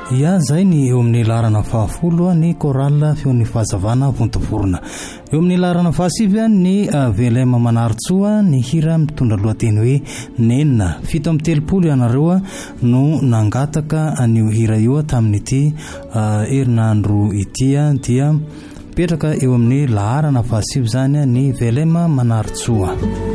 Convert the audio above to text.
Ia zay ny eo amin'ny larana fahafolo ny koral feon'ny fahazavana vontovorona. Eo amin'ny larana fahasivy ny velema manaritsoa ny hira mitondra lohateny hoe nenina. 7 amby 30 ianareo no nangataka an'io hira io tamin'ity herinandro ity dia petraka eo amin'ny larana fahasivy zany ny velema manaritsoa.